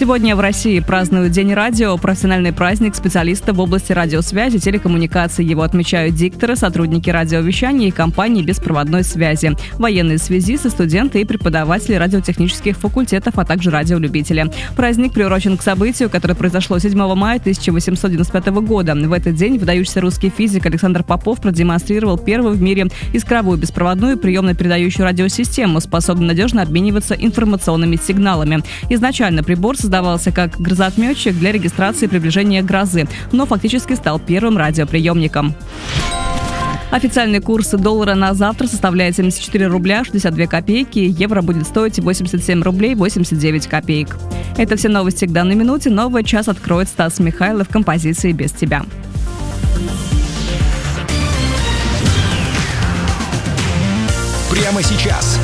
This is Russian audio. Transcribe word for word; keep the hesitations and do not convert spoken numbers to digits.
Сегодня в России празднуют День радио, профессиональный праздник специалистов в области радиосвязи, телекоммуникаций. Его отмечают дикторы, сотрудники радиовещания и компании беспроводной связи, военные связисты, студенты и преподаватели радиотехнических факультетов, а также радиолюбители. Праздник приурочен к событию, которое произошло седьмого мая тысяча восемьсот девяносто пятого года. В этот день выдающийся русский физик Александр Попов продемонстрировал первую в мире искровую беспроводную приемно-передающую радиосистему, способную надежно обмениваться информационными сигналами. Изначально прибор создавался как грозоотметчик для регистрации приближения грозы, но фактически стал первым радиоприемником. Официальный курс доллара на завтра составляет семьдесят четыре рубля шестьдесят две копейки, евро будет стоить восемьдесят семь рублей восемьдесят девять копеек. Это все новости к данной минуте. Новый час откроет Стас Михайлов в композиции «Без тебя». Прямо сейчас